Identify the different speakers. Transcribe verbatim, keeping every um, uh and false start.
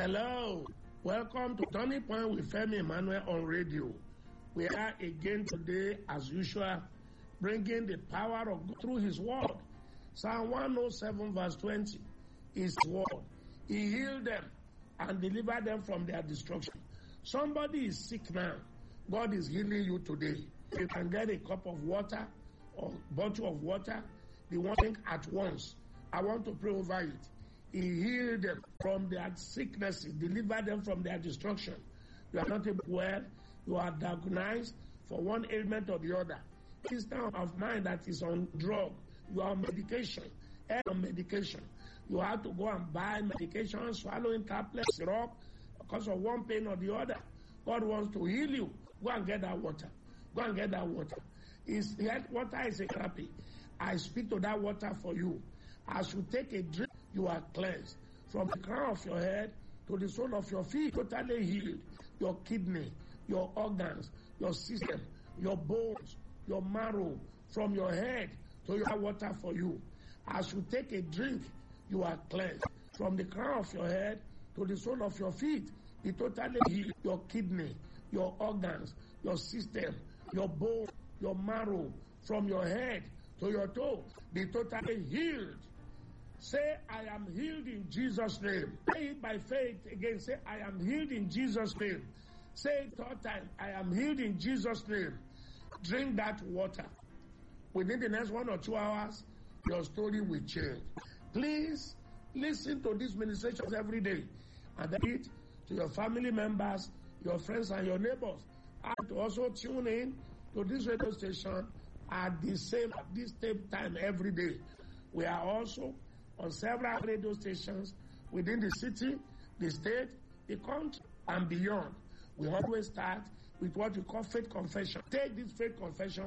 Speaker 1: Hello, welcome to Turning Point with Femi Emmanuel on radio. We are again today, as usual, bringing the power of God through His word. Psalm one oh seven verse twenty is His word. He healed them and delivered them from their destruction. Somebody is sick now. God is healing you today. You can get a cup of water or bottle of water, the one thing at once. I want to pray over it. He healed them from their sicknesses, delivered them from their destruction. You are not able well, you are diagnosed for one ailment or the other. System of mind that is on drug, you are on medication, on medication. You have to go and buy medication, swallowing tablets, syrup, because of one pain or the other. God wants to heal you. Go and get that water. Go and get that water. Is water is a therapy. I speak to that water for you. As you take a drink, you are cleansed. From the crown of your head to the sole of your feet, totally healed. Your kidney, your organs, your system, your bones, your marrow, from your head to your water for you. As you take a drink, you are cleansed. From the crown of your head to the sole of your feet, be totally healed. Your kidney, your organs, your system, your bone, your marrow, from your head to your toe, be totally healed. Say, I am healed in Jesus' name. Say it by faith again. Say, I am healed in Jesus' name. Say it third time. I am healed in Jesus' name. Drink that water. Within the next one or two hours, your story will change. Please listen to these ministrations every day. And then it to your family members, your friends, and your neighbors. And to also tune in to this radio station at the same at this same time every day. We are also on several radio stations within the city, the state, the country, and beyond. We always start with what we call faith confession. Take this faith confession